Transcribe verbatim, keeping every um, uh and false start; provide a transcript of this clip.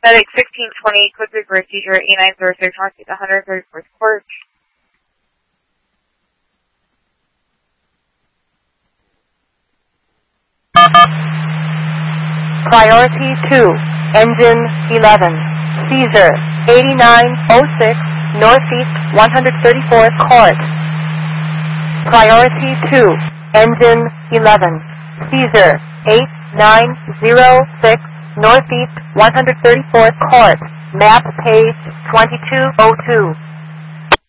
Medic sixteen twenty, quickly procedure E nine zero six, Northeast one hundred thirty-fourth Court. Priority two, engine eleven, Caesar eighty-nine oh six, Northeast one hundred thirty-fourth Court. Priority two, engine eleven, Caesar eight nine zero six, Northeast one hundred thirty-fourth Court. Map page twenty-two oh two.